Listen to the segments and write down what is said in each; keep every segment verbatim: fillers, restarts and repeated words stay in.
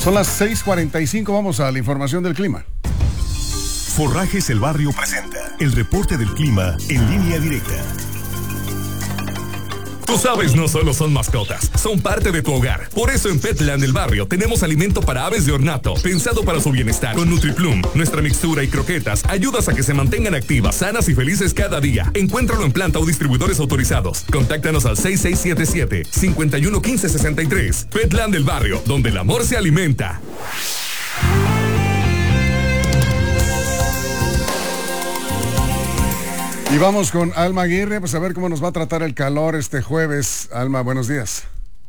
Son las seis cuarenta y cinco, vamos a la información del clima. Forrajes El Barrio presenta el reporte del clima en línea directa. Tus aves no solo son mascotas, son parte de tu hogar. Por eso en Petland El Barrio tenemos alimento para aves de ornato, pensado para su bienestar. Con NutriPlum, nuestra mixtura y croquetas ayudas a que se mantengan activas, sanas y felices cada día. Encuéntralo en planta o distribuidores autorizados. Contáctanos al seis seis siete siete, cinco uno uno, uno cinco seis tres. Petland El Barrio, donde el amor se alimenta. Y vamos con Alma Aguirre, pues a ver cómo nos va a tratar el calor este jueves. Alma, buenos días.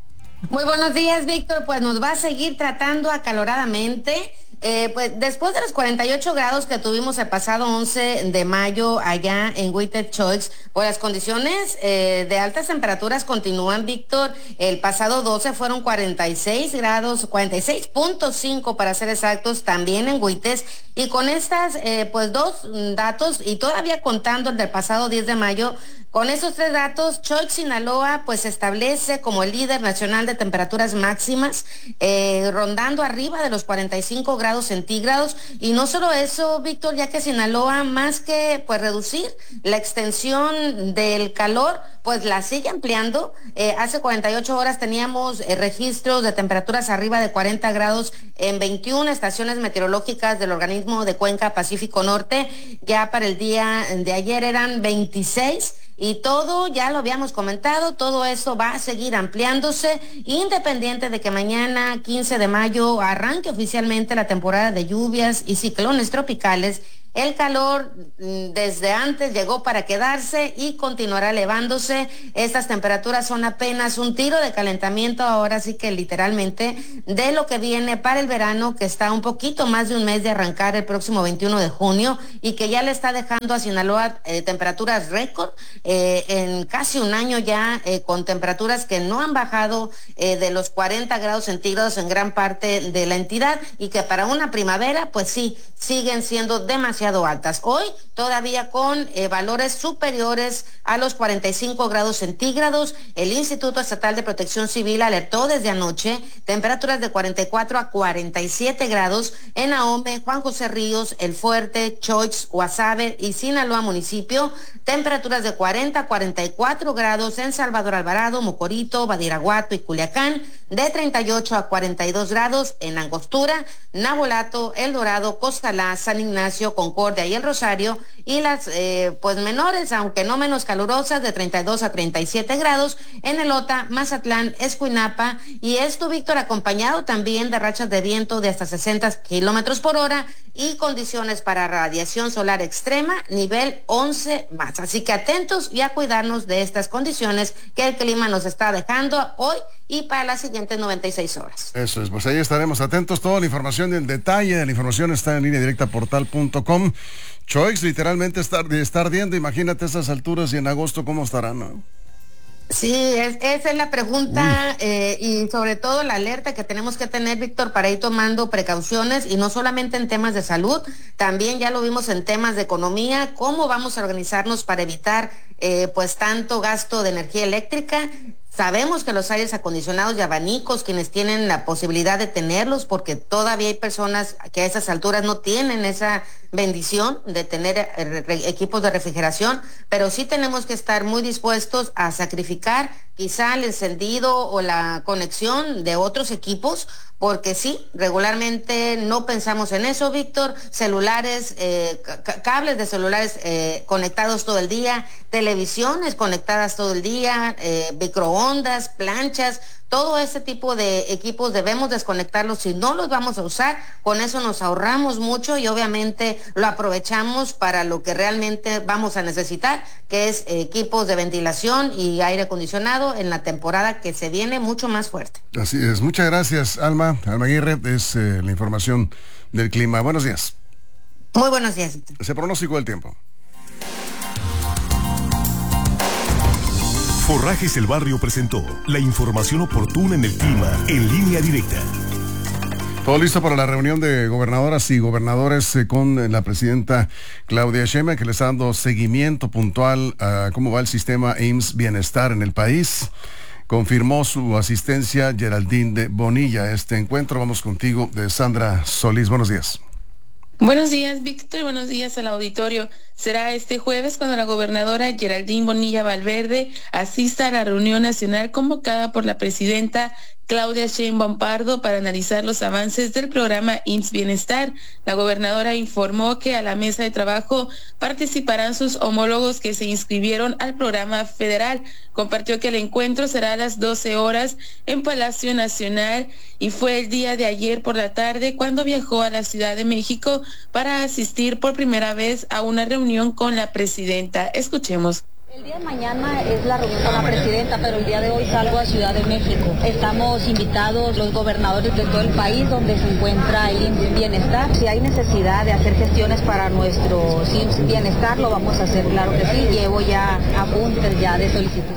Muy buenos días, Víctor. Pues nos va a seguir tratando acaloradamente. Eh, pues después de los cuarenta y ocho grados que tuvimos el pasado once de mayo allá en Huitzilopochtli, pues las condiciones eh, de altas temperaturas continúan, Víctor. El pasado doce fueron cuarenta y seis grados, cuarenta y seis punto cinco para ser exactos, también en Huites. Y con estas, eh, pues dos datos, y todavía contando el del pasado diez de mayo, con esos tres datos, Choix, Sinaloa, pues se establece como el líder nacional de temperaturas máximas, eh, rondando arriba de los cuarenta y cinco grados centígrados. Y no solo eso, Víctor, ya que Sinaloa, más que pues reducir la extensión del calor, pues la sigue ampliando. Eh, hace cuarenta y ocho horas teníamos eh, registros de temperaturas arriba de cuarenta grados en veintiuna estaciones meteorológicas del organismo de Cuenca Pacífico Norte. Ya para el día de ayer eran veintiséis. Y todo, ya lo habíamos comentado, todo eso va a seguir ampliándose, independiente de que mañana, quince de mayo, arranque oficialmente la temporada de lluvias y ciclones tropicales. El calor desde antes llegó para quedarse y continuará elevándose. Estas temperaturas son apenas un tiro de calentamiento, ahora sí que literalmente, de lo que viene para el verano, que está un poquito más de un mes de arrancar el próximo veintiuno de junio y que ya le está dejando a Sinaloa eh, temperaturas récord eh, en casi un año ya, eh, con temperaturas que no han bajado eh, de los cuarenta grados centígrados en gran parte de la entidad, y que para una primavera, pues sí, siguen siendo demasiado altas. Hoy todavía con eh, valores superiores a los cuarenta y cinco grados centígrados. El Instituto Estatal de Protección Civil alertó desde anoche temperaturas de cuarenta y cuatro a cuarenta y siete grados en Ahome, Juan José Ríos, El Fuerte, Choix, Guasave y Sinaloa municipio. Temperaturas de cuarenta a cuarenta y cuatro grados en Salvador Alvarado, Mocorito, Badiraguato y Culiacán. De treinta y ocho a cuarenta y dos grados en Angostura, Navolato, El Dorado, Costalá, San Ignacio, Concordia y El Rosario. Y las eh, pues menores, aunque no menos calurosas, de treinta y dos a treinta y siete grados en Elota, Mazatlán, Escuinapa. Y esto, Víctor, acompañado también de rachas de viento de hasta sesenta kilómetros por hora y condiciones para radiación solar extrema, nivel once más. Así que atentos y a cuidarnos de estas condiciones que el clima nos está dejando hoy y para las siguientes noventa y seis horas. Eso es, pues ahí estaremos atentos. Toda la información del detalle de la información está en línea directa portal punto com. Choix literalmente está, está ardiendo. Imagínate esas alturas y en agosto cómo estará, ¿no? Sí, es, esa es la pregunta eh, y sobre todo la alerta que tenemos que tener, Víctor, para ir tomando precauciones, y no solamente en temas de salud, también ya lo vimos en temas de economía, cómo vamos a organizarnos para evitar eh, pues tanto gasto de energía eléctrica. Sabemos que los aires acondicionados y abanicos, quienes tienen la posibilidad de tenerlos, porque todavía hay personas que a esas alturas no tienen esa bendición de tener equipos de refrigeración, pero sí tenemos que estar muy dispuestos a sacrificar quizá el encendido o la conexión de otros equipos, porque sí, regularmente no pensamos en eso, Víctor. Celulares, eh, c- cables de celulares eh, conectados todo el día, televisiones conectadas todo el día, eh, microondas, planchas, todo ese tipo de equipos debemos desconectarlos si no los vamos a usar. Con eso nos ahorramos mucho y obviamente lo aprovechamos para lo que realmente vamos a necesitar, que es eh, equipos de ventilación y aire acondicionado en la temporada que se viene mucho más fuerte. Así es. Muchas gracias, Alma. Alma Aguirre, es eh, la información del clima. Buenos días. Muy buenos días. Ese pronóstico del tiempo. Forrajes El Barrio presentó la información oportuna en el clima en línea directa. Todo listo para la reunión de gobernadoras y gobernadores eh, con la presidenta Claudia Sheinbaum, que le está dando seguimiento puntual a cómo va el sistema I M S S Bienestar en el país. confirmó su asistencia Geraldine de Bonilla. Este encuentro, vamos contigo, de Sandra Solís. Buenos días. Buenos días, Víctor. Buenos días al auditorio. Será este jueves cuando la gobernadora Geraldine Bonilla Valverde asista a la reunión nacional convocada por la presidenta Claudia Sheinbaum Pardo para analizar los avances del programa I M S S Bienestar. La gobernadora informó que a la mesa de trabajo participarán sus homólogos que se inscribieron al programa federal. Compartió que el encuentro será a las doce horas en Palacio Nacional y fue el día de ayer por la tarde cuando viajó a la Ciudad de México para asistir por primera vez a una reunión con la presidenta. Escuchemos. El día de mañana es la reunión con la presidenta, pero el día de hoy salgo a Ciudad de México. Estamos invitados los gobernadores de todo el país donde se encuentra el I M S S Bienestar. Si hay necesidad de hacer gestiones para nuestro I M S S Bienestar, lo vamos a hacer, claro que sí. Llevo ya apuntes ya de solicitud.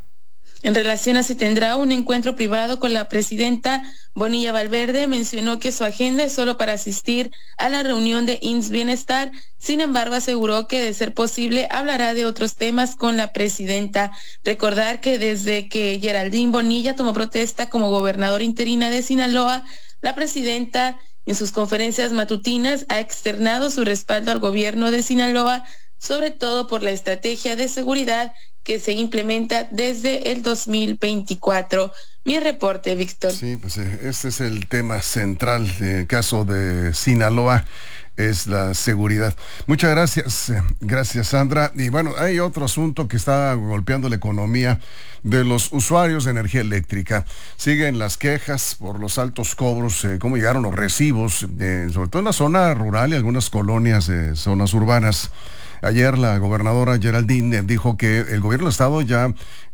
En relación a si tendrá un encuentro privado con la presidenta, Bonilla Valverde mencionó que su agenda es solo para asistir a la reunión de I M S S Bienestar. Sin embargo, aseguró que de ser posible hablará de otros temas con la presidenta. Recordar que desde que Geraldine Bonilla tomó protesta como gobernadora interina de Sinaloa, la presidenta en sus conferencias matutinas ha externado su respaldo al gobierno de Sinaloa, sobre todo por la estrategia de seguridad que se implementa desde el dos mil veinticuatro. Mi reporte, Víctor. Sí, pues este es el tema central del caso de Sinaloa, es la seguridad. Muchas gracias, gracias Sandra. Y bueno, hay otro asunto que está golpeando la economía de los usuarios de energía eléctrica. Siguen las quejas por los altos cobros, eh, cómo llegaron los recibos, eh, sobre todo en la zona rural y algunas colonias de zonas urbanas. Ayer la gobernadora Geraldine dijo que el gobierno del estado ya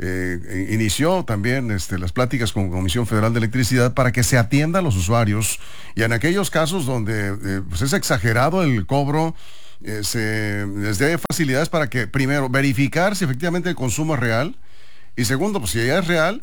eh, inició también este, las pláticas con Comisión Federal de Electricidad para que se atienda a los usuarios, y en aquellos casos donde eh, pues es exagerado el cobro, eh, se les dé facilidades para que, primero, verificar si efectivamente el consumo es real, y segundo, pues si ya es real,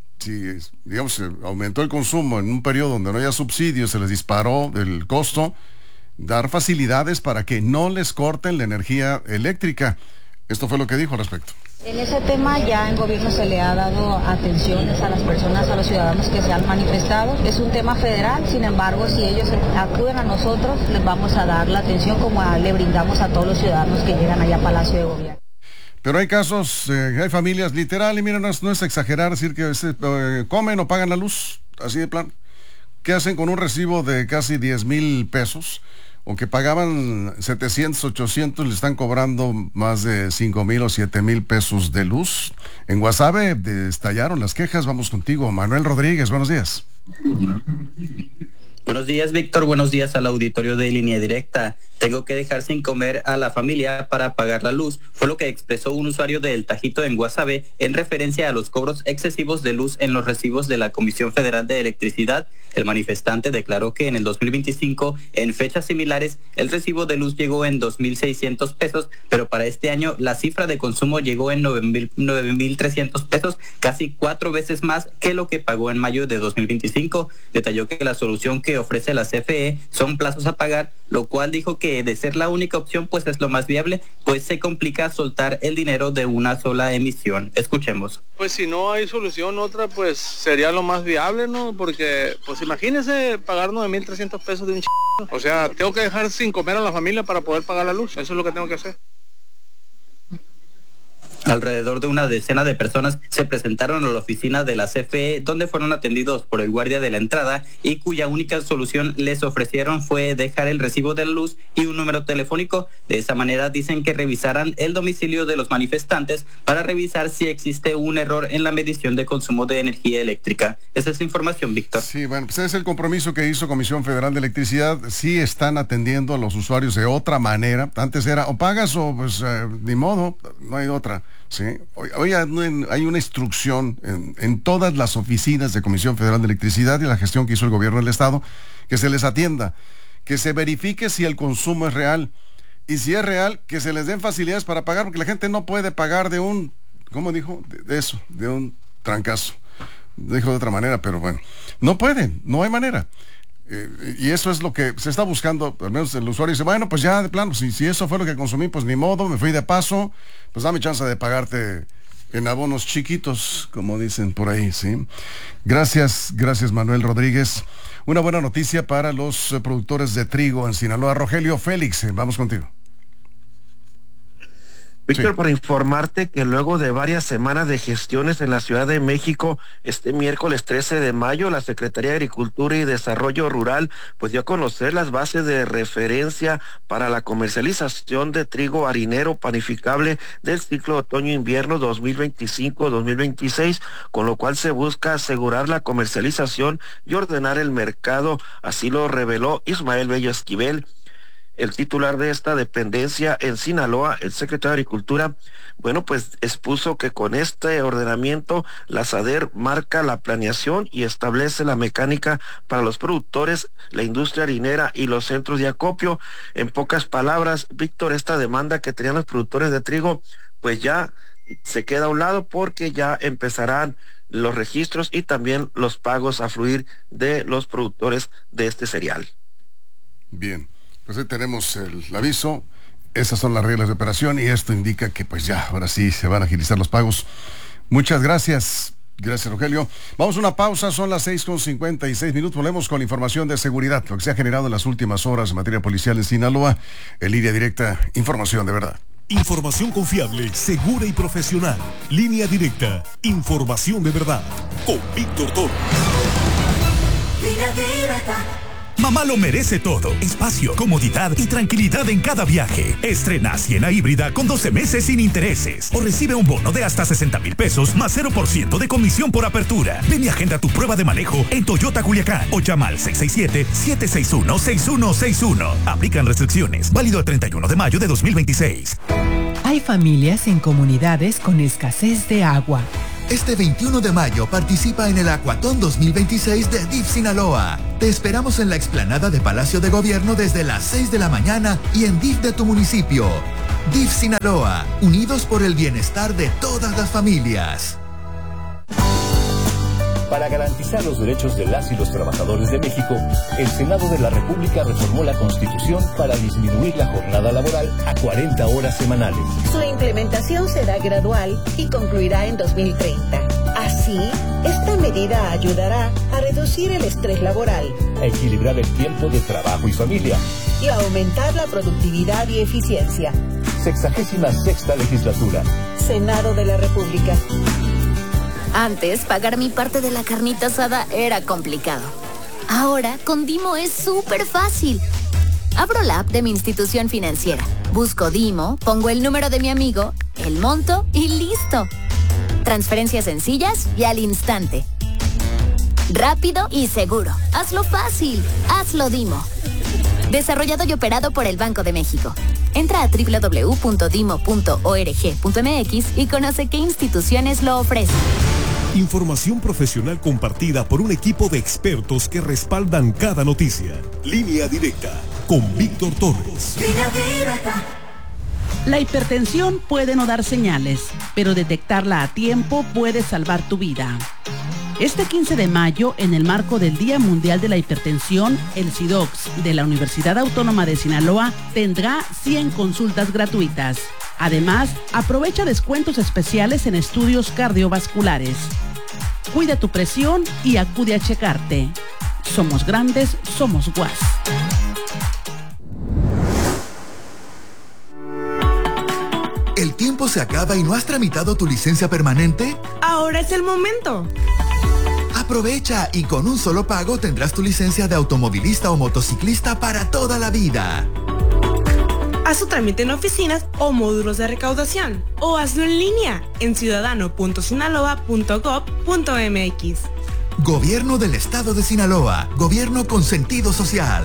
si digamos se aumentó el consumo en un periodo donde no haya subsidios, se les disparó el costo, dar facilidades para que no les corten la energía eléctrica. Esto fue lo que dijo al respecto. En ese tema ya en gobierno se le ha dado atenciones a las personas, a los ciudadanos que se han manifestado. Es un tema federal, sin embargo, si ellos acuden a nosotros, les vamos a dar la atención como a, le brindamos a todos los ciudadanos que llegan allá a Palacio de Gobierno. Pero hay casos, eh, hay familias literal, y miren, no es, no es exagerar decir que eh, comen o pagan la luz, así de plan. ¿Qué hacen con un recibo de casi diez mil pesos? O que pagaban setecientos, ochocientos, le están cobrando más de cinco mil o siete mil pesos de luz. En Guasave estallaron las quejas. Vamos contigo, Manuel Rodríguez, buenos días. Buenos días, Víctor. Buenos días al auditorio de Línea Directa. Tengo que dejar sin comer a la familia para pagar la luz, fue lo que expresó un usuario de El Tajito en Guasave en referencia a los cobros excesivos de luz en los recibos de la Comisión Federal de Electricidad. El manifestante declaró que en el dos mil veinticinco, en fechas similares, el recibo de luz llegó en dos mil seiscientos pesos, pero para este año la cifra de consumo llegó en nueve mil trescientos pesos, casi cuatro veces más que lo que pagó en mayo de dos mil veinticinco. Detalló que la solución que ofrece la C F E son plazos a pagar, lo cual dijo que de ser la única opción, pues es lo más viable, pues se complica soltar el dinero de una sola emisión. Escuchemos. Pues si no hay solución otra, pues sería lo más viable, ¿no? Porque, pues imagínese pagar nueve mil trescientos pesos de un ch... O sea, tengo que dejar sin comer a la familia para poder pagar la luz. Eso es lo que tengo que hacer. Alrededor de una decena de personas se presentaron a la oficina de la C F E, donde fueron atendidos por el guardia de la entrada y cuya única solución les ofrecieron fue dejar el recibo de la luz y un número telefónico. De esa manera dicen que revisaran el domicilio de los manifestantes para revisar si existe un error en la medición de consumo de energía eléctrica. Esa es la información, Víctor. Sí, bueno, pues ese es el compromiso que hizo Comisión Federal de Electricidad. Sí están atendiendo a los usuarios de otra manera. Antes era o pagas o pues eh, ni modo, no hay otra. Sí, hoy, hoy hay una instrucción en, en todas las oficinas de Comisión Federal de Electricidad y la gestión que hizo el gobierno del estado, que se les atienda, que se verifique si el consumo es real, y si es real, que se les den facilidades para pagar, porque la gente no puede pagar de un, ¿cómo dijo? De, de eso, de un trancazo. Dijo de otra manera, pero bueno, no pueden, no hay manera. Eh, y eso es lo que se está buscando, al menos el usuario dice, bueno, pues ya de plano, si, si eso fue lo que consumí, pues ni modo, me fui de paso, pues dame chance de pagarte en abonos chiquitos, como dicen por ahí, ¿sí? Gracias, gracias Manuel Rodríguez. Una buena noticia para los eh, productores de trigo en Sinaloa. Rogelio Félix, eh, vamos contigo. Víctor, Sí. para informarte que luego de varias semanas de gestiones en la Ciudad de México, este miércoles trece de mayo, la Secretaría de Agricultura y Desarrollo Rural pues dio a conocer las bases de referencia para la comercialización de trigo harinero panificable del ciclo otoño-invierno dos mil veinticinco dos mil veintiséis, con lo cual se busca asegurar la comercialización y ordenar el mercado. Así lo reveló Ismael Bello Esquivel, el titular de esta dependencia en Sinaloa. El secretario de Agricultura, bueno, pues expuso que con este ordenamiento la SADER marca la planeación y establece la mecánica para los productores, la industria harinera y los centros de acopio. En pocas palabras, Víctor, esta demanda que tenían los productores de trigo, pues ya se queda a un lado porque ya empezarán los registros y también los pagos a fluir de los productores de este cereal. Bien. Pues ahí tenemos el aviso, esas son las reglas de operación y esto indica que pues ya, ahora sí se van a agilizar los pagos. Muchas gracias, gracias Rogelio. Vamos a una pausa, son las seis con cincuenta y seis minutos, volvemos con información de seguridad, lo que se ha generado en las últimas horas en materia policial en Sinaloa, en línea directa, información de verdad. Información confiable, segura y profesional. Línea directa, información de verdad. Con Víctor Toro. Línea directa. Mamá lo merece todo. Espacio, comodidad y tranquilidad en cada viaje. Estrena Siena híbrida con doce meses sin intereses. O recibe un bono de hasta sesenta mil pesos más cero por ciento de comisión por apertura. Ven y agenda tu prueba de manejo en Toyota Culiacán o llama al seis seis siete, siete seis uno, seis uno seis uno. Aplican restricciones. Válido el treinta y uno de mayo de dos mil veintiséis. Hay familias en comunidades con escasez de agua. Este veintiuno de mayo participa en el Acuatón dos mil veintiséis de D I F Sinaloa. Te esperamos en la explanada de Palacio de Gobierno desde las seis de la mañana y en D I F de tu municipio. D I F Sinaloa, unidos por el bienestar de todas las familias. Para garantizar los derechos de las y los trabajadores de México, el Senado de la República reformó la Constitución para disminuir la jornada laboral a cuarenta horas semanales. Su implementación será gradual y concluirá en dos mil treinta. Así, esta medida ayudará a reducir el estrés laboral, A equilibrar el tiempo de trabajo y familia. y a aumentar la productividad y eficiencia. Sexagésima sexta legislatura. Senado de la República. Antes, pagar mi parte de la carnita asada era complicado. Ahora, con Dimo es súper fácil. Abro la app de mi institución financiera, busco Dimo, pongo el número de mi amigo, el monto y listo. Transferencias sencillas y al instante. Rápido y seguro. Hazlo fácil. Hazlo Dimo. Desarrollado y operado por el Banco de México. Entra a doble u doble u doble u punto dimo punto org punto m x y conoce qué instituciones lo ofrecen. Información profesional compartida por un equipo de expertos que respaldan cada noticia. Línea directa con Víctor Torres. Línea directa. La hipertensión puede no dar señales, pero detectarla a tiempo puede salvar tu vida. Este quince de mayo, en el marco del Día Mundial de la Hipertensión, el SIDOX de la Universidad Autónoma de Sinaloa tendrá cien consultas gratuitas. Además, aprovecha descuentos especiales en estudios cardiovasculares. Cuida tu presión y acude a checarte. Somos grandes, somos U A S. ¿El tiempo se acaba y no has tramitado tu licencia permanente? Ahora es el momento. Aprovecha y con un solo pago tendrás tu licencia de automovilista o motociclista para toda la vida. Haz tu trámite en oficinas o módulos de recaudación o hazlo en línea en ciudadano punto sinaloa punto gob punto m x. Gobierno del Estado de Sinaloa. Gobierno con sentido social.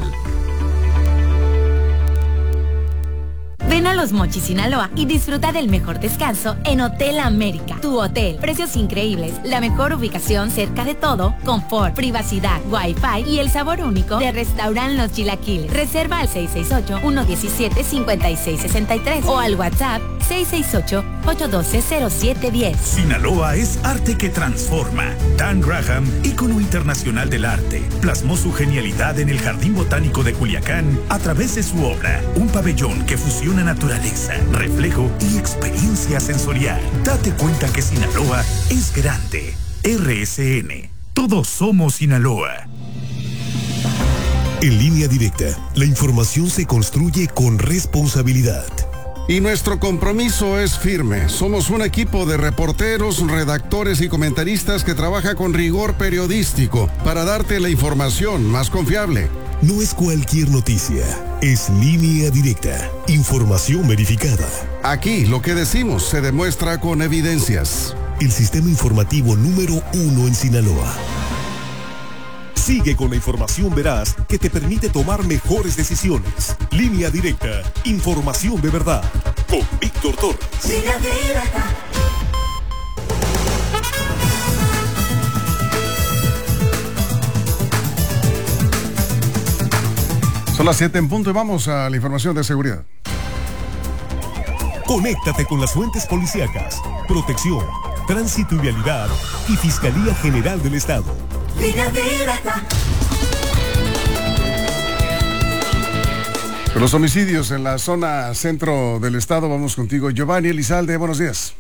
Ven a Los Mochis Sinaloa y disfruta del mejor descanso en Hotel América. Tu hotel, precios increíbles, la mejor ubicación cerca de todo, confort, privacidad, wifi y el sabor único de Restaurant Los Chilaquiles. Reserva al seis seis ocho, uno uno siete, cinco seis seis tres o al WhatsApp seis seis ocho, ocho uno dos, cero siete uno cero. Sinaloa es arte que transforma. Dan Graham, ícono internacional del arte, plasmó su genialidad en el Jardín Botánico de Culiacán a través de su obra, un pabellón que fusiona naturaleza naturaleza, reflejo y experiencia sensorial. Date cuenta que Sinaloa es grande. R S N. Todos somos Sinaloa. En Línea Directa, la información se construye con responsabilidad. Y nuestro compromiso es firme. Somos un equipo de reporteros, redactores y comentaristas que trabaja con rigor periodístico para darte la información más confiable. No es cualquier noticia, es Línea Directa, información verificada. Aquí lo que decimos se demuestra con evidencias. El sistema informativo número uno en Sinaloa. Sigue con la información veraz que te permite tomar mejores decisiones. Línea Directa, información de verdad. Con Víctor Torres. Línea Directa. Son las siete en punto y vamos a la información de seguridad. Conéctate con las fuentes policíacas, protección, tránsito y vialidad y Fiscalía General del Estado. Línea Directa. Los homicidios en la zona centro del estado, vamos contigo, Giovanni Elizalde, buenos días.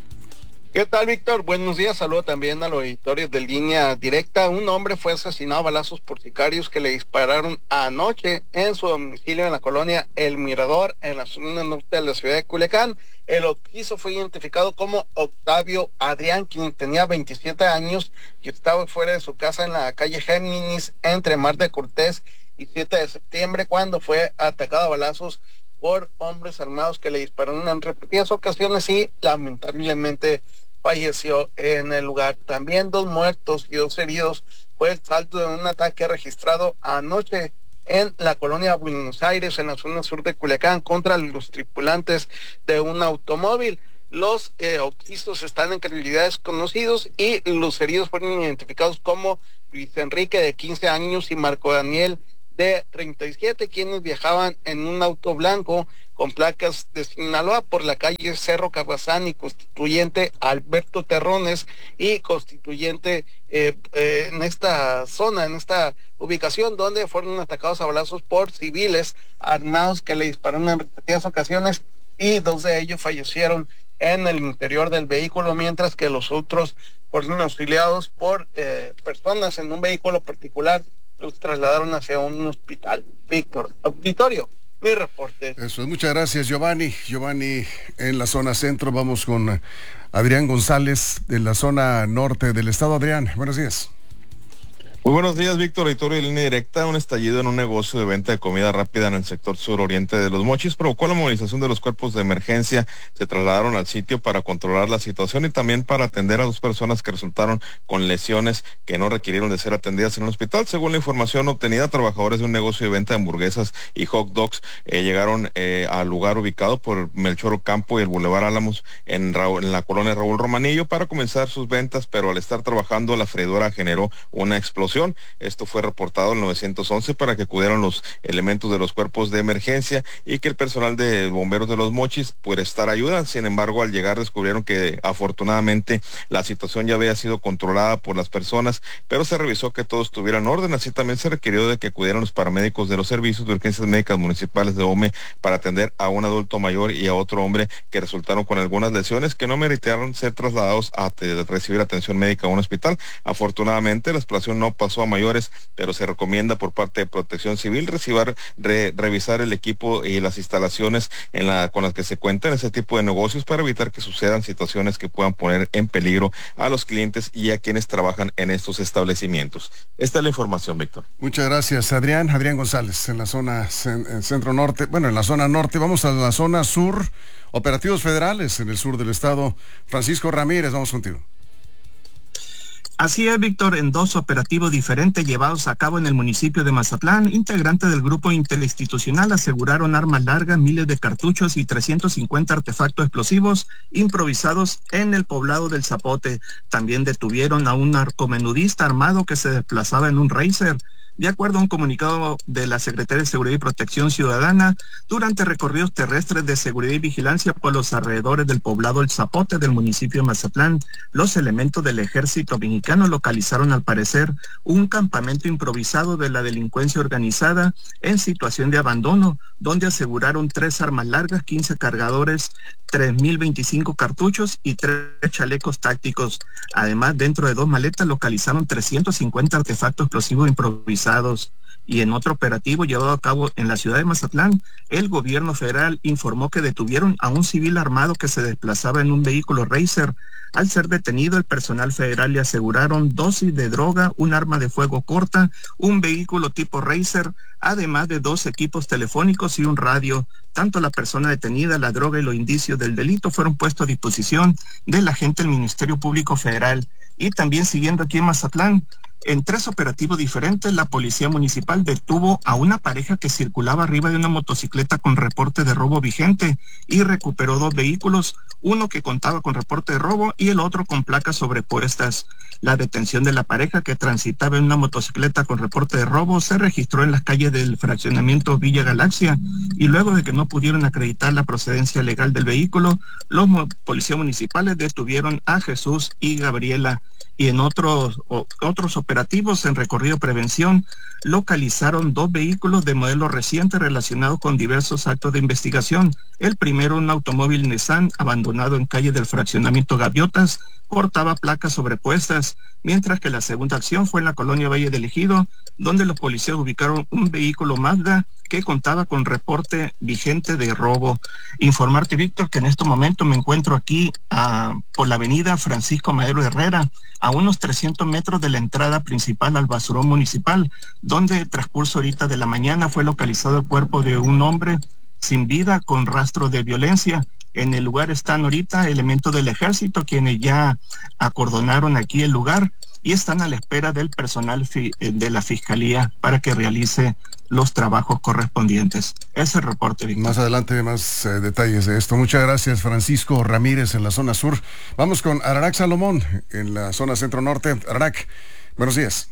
¿Qué tal, Víctor? Buenos días, saludo también al auditorio de Línea Directa. Un hombre fue asesinado a balazos por sicarios que le dispararon anoche en su domicilio en la colonia El Mirador, en la zona norte de la ciudad de Culiacán. El occiso fue identificado como Octavio Adrián, quien tenía veintisiete años y estaba fuera de su casa en la calle Géminis, entre Mar de Cortés y siete de septiembre, cuando fue atacado a balazos por hombres armados que le dispararon en repetidas ocasiones y lamentablemente falleció en el lugar. También dos muertos y dos heridos fue el saldo de un ataque registrado anoche en la colonia Buenos Aires, en la zona sur de Culiacán, contra los tripulantes de un automóvil. Los eh, occisos están en calidad desconocidos y los heridos fueron identificados como Luis Enrique, de quince años, y Marco Daniel, de treinta y siete, quienes viajaban en un auto blanco con placas de Sinaloa por la calle Cerro Cabazán y constituyente Alberto Terrones y constituyente eh, eh, en esta zona, en esta ubicación, donde fueron atacados a balazos por civiles armados que le dispararon en repetidas ocasiones y dos de ellos fallecieron en el interior del vehículo, mientras que los otros fueron auxiliados por eh, personas en un vehículo particular. Los trasladaron hacia un hospital. Víctor, auditorio, mi reporte. Eso es, muchas gracias, Giovanni. Giovanni, en la zona centro, vamos con Adrián González, de la zona norte del estado. Adrián, buenos días. Muy buenos días, Víctor. Auditorio de Línea Directa. Un estallido en un negocio de venta de comida rápida en el sector suroriente de Los Mochis provocó la movilización de los cuerpos de emergencia. Se trasladaron al sitio para controlar la situación y también para atender a dos personas que resultaron con lesiones que no requirieron de ser atendidas en el hospital. Según la información obtenida, trabajadores de un negocio de venta de hamburguesas y hot dogs eh, llegaron eh, al lugar ubicado por Melchor Ocampo y el Boulevard Álamos en, Raúl, en la colonia Raúl Romanillo para comenzar sus ventas, pero al estar trabajando la freidora generó una explosión. Esto fue reportado al nueve once para que acudieran los elementos de los cuerpos de emergencia y que el personal de bomberos de Los Mochis pudiera estar ayuda. Sin embargo, al llegar descubrieron que afortunadamente la situación ya había sido controlada por las personas, pero se revisó que todo estuviera en orden. Así también se requirió de que acudieran los paramédicos de los servicios de urgencias médicas municipales de O M E para atender a un adulto mayor y a otro hombre que resultaron con algunas lesiones que no meritaron ser trasladados a recibir atención médica a un hospital. Afortunadamente, la explosión no pasó a mayores, pero se recomienda por parte de Protección Civil recibir, re, revisar el equipo y las instalaciones en la, con las que se cuenta en ese tipo de negocios para evitar que sucedan situaciones que puedan poner en peligro a los clientes y a quienes trabajan en estos establecimientos. Esta es la información, Víctor. Muchas gracias, Adrián. Adrián González, en la zona en centro norte, bueno, en la zona norte. Vamos a la zona sur, operativos federales en el sur del estado. Francisco Ramírez, vamos contigo. Así es, Víctor, en dos operativos diferentes llevados a cabo en el municipio de Mazatlán, integrantes del grupo interinstitucional aseguraron armas largas, miles de cartuchos y trescientos cincuenta artefactos explosivos improvisados en el poblado del Zapote. También detuvieron a un narcomenudista armado que se desplazaba en un Racer. De acuerdo a un comunicado de la Secretaría de Seguridad y Protección Ciudadana, durante recorridos terrestres de seguridad y vigilancia por los alrededores del poblado El Zapote del municipio de Mazatlán, los elementos del ejército mexicano localizaron al parecer un campamento improvisado de la delincuencia organizada en situación de abandono, donde aseguraron tres armas largas, quince cargadores, tres mil veinticinco cartuchos y tres chalecos tácticos. Además, dentro de dos maletas localizaron trescientos cincuenta artefactos explosivos improvisados. Y en otro operativo llevado a cabo en la ciudad de Mazatlán, el gobierno federal informó que detuvieron a un civil armado que se desplazaba en un vehículo Racer. Al ser detenido, el personal federal le aseguraron dosis de droga, un arma de fuego corta, un vehículo tipo Racer, además de dos equipos telefónicos y un radio. Tanto la persona detenida, la droga y los indicios del delito fueron puestos a disposición del agente del Ministerio Público Federal. Y también siguiendo aquí en Mazatlán, en tres operativos diferentes, la Policía Municipal detuvo a una pareja que circulaba arriba de una motocicleta con reporte de robo vigente y recuperó dos vehículos, uno que contaba con reporte de robo y el otro con placas sobrepuestas. La detención de la pareja que transitaba en una motocicleta con reporte de robo se registró en las calles del fraccionamiento Villa Galaxia, y luego de que no pudieron acreditar la procedencia legal del vehículo, los policías municipales detuvieron a Jesús y Gabriela. Y en otros, o, otros operativos en recorrido prevención, localizaron dos vehículos de modelo reciente relacionados con diversos actos de investigación. El primero, un automóvil Nissan abandonado en calle del fraccionamiento Gaviotas, portaba placas sobrepuestas, mientras que la segunda acción fue en la colonia Valle del Ejido, donde los policías ubicaron un vehículo Mazda que contaba con reporte vigente de robo. Informarte, Víctor, que en este momento me encuentro aquí uh, por la avenida Francisco Madero Herrera, a unos trescientos metros de la entrada principal al basurón municipal, donde el transcurso ahorita de la mañana fue localizado el cuerpo de un hombre sin vida con rastro de violencia. En el lugar están ahorita elementos del ejército, quienes ya acordonaron aquí el lugar y están a la espera del personal fi- de la fiscalía para que realice los trabajos correspondientes. Ese es el reporte, Víctor. Más adelante más eh, detalles de esto. Muchas gracias, Francisco Ramírez, en la zona sur. Vamos con Ararak Salomón en la zona centro-norte. Ararak, buenos días.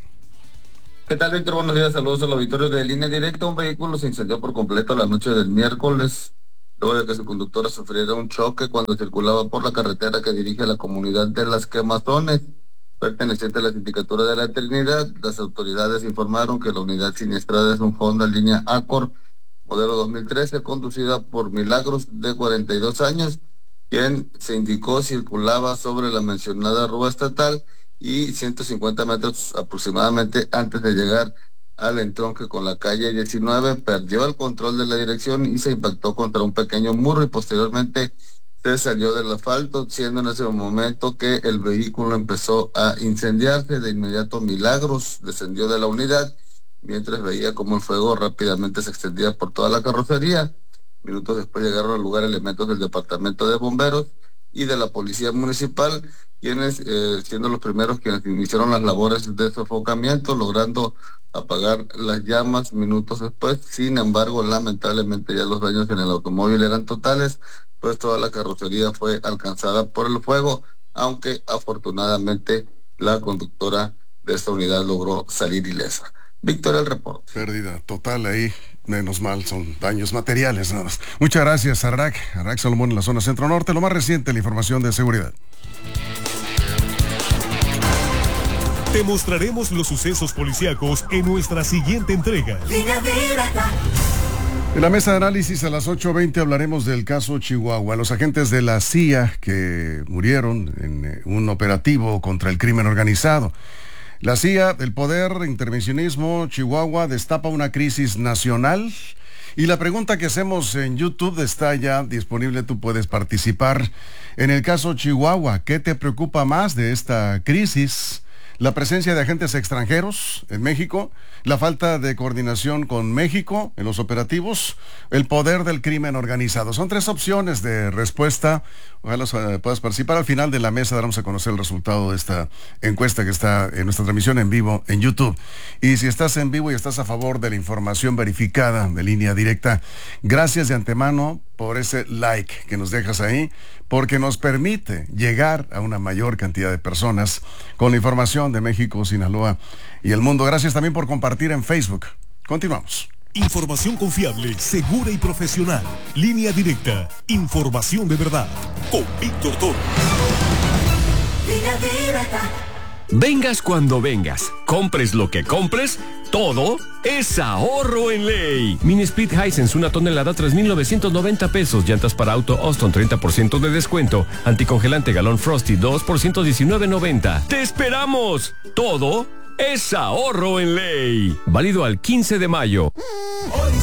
¿Qué tal, Víctor? Buenos días, saludos al auditorio de Línea Directa. Un vehículo se incendió por completo la noche del miércoles, luego de que su conductora sufriera un choque cuando circulaba por la carretera que dirige a la comunidad de Las Quemazones, perteneciente a la sindicatura de la Trinidad. Las autoridades informaron que la unidad siniestrada es un Honda línea Accord, modelo dos mil trece, conducida por Milagros, de cuarenta y dos años, quien se indicó circulaba sobre la mencionada rúa estatal y ciento cincuenta metros aproximadamente antes de llegar al entronque con la calle diecinueve, perdió el control de la dirección y se impactó contra un pequeño muro y posteriormente se salió del asfalto, siendo en ese momento que el vehículo empezó a incendiarse. De inmediato Milagros descendió de la unidad mientras veía cómo el fuego rápidamente se extendía por toda la carrocería. Minutos después llegaron al lugar elementos del departamento de bomberos y de la policía municipal, quienes eh, siendo los primeros quienes iniciaron las labores de sofocamiento, logrando apagar las llamas minutos después. Sin embargo, lamentablemente ya los daños en el automóvil eran totales, pues toda la carrocería fue alcanzada por el fuego, aunque afortunadamente la conductora de esta unidad logró salir ilesa. Víctor, el reporte. Pérdida total ahí, menos mal, son daños materiales nada más. Muchas gracias, Ararak. Ararak Salomón en la zona centro-norte. Lo más reciente, la información de seguridad. Te mostraremos los sucesos policíacos en nuestra siguiente entrega. En la mesa de análisis a las ocho veinte hablaremos del caso Chihuahua. Los agentes de la C I A que murieron en un operativo contra el crimen organizado. La C I A, el poder, intervencionismo, Chihuahua, destapa una crisis nacional. Y la pregunta que hacemos en YouTube está ya disponible, tú puedes participar. En el caso Chihuahua, ¿qué te preocupa más de esta crisis? La presencia de agentes extranjeros en México, la falta de coordinación con México en los operativos, el poder del crimen organizado. Son tres opciones de respuesta. Ojalá uh, puedas participar. Al final de la mesa daremos a conocer el resultado de esta encuesta que está en nuestra transmisión en vivo en YouTube. Y si estás en vivo y estás a favor de la información verificada de Línea Directa, gracias de antemano por ese like que nos dejas ahí, porque nos permite llegar a una mayor cantidad de personas con la información de México, Sinaloa y el mundo. Gracias también por compartir en Facebook. Continuamos. Información confiable, segura y profesional. Línea Directa. Información de verdad. Con Víctor Toro. Línea Directa. Vengas cuando vengas, compres lo que compres, todo es ahorro en ley. Mini Split Hisense, una tonelada, tres mil novecientos noventa pesos. Llantas para auto Austin, treinta por ciento de descuento. Anticongelante galón Frosty, dos por ciento diecinueve noventa. ¡Te esperamos! Todo es ahorro en ley. Válido al quince de mayo. Hoy